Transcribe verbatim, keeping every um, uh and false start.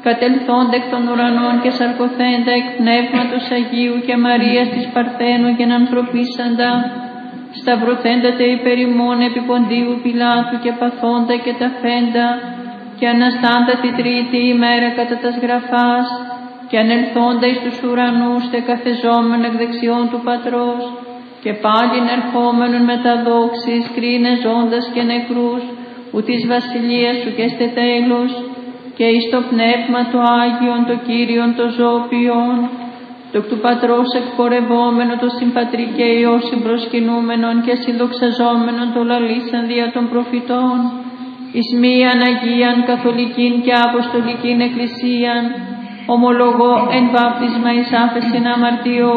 κατελθόντα εκ των ουρανών και σαρκωθέντα εκ Πνεύματος Αγίου και Μαρίας της Παρθένου και ανθρωπίσαντα, σταυρωθέντα τε υπερ ημών επί Ποντίου Πιλάτου και παθόντα και ταφέντα, και αναστάντα τη τρίτη ημέρα κατά τας γραφάς, και ανελθόντα εις τους ουρανούς τε καθεζόμενον εκ δεξιών του Πατρός, και πάλιν ερχόμενον με τα δόξης, κρίνε ζώντας και νεκρούς, ου της βασιλείας σου και στε τέλος, και εις το πνεύμα το Άγιον, το Κύριον, το ζωοποιόν, το εκ του Πατρός εκπορευόμενο, το συμπατρί και Υιό συμπροσκυνούμενον και συνδοξαζόμενον το λαλήσαν δια των προφητών, εις μίαν Αγίαν Καθολικήν και Αποστολικήν Εκκλησίαν, ομολογώ εν βάπτισμα εις άφεσιν αμαρτιών,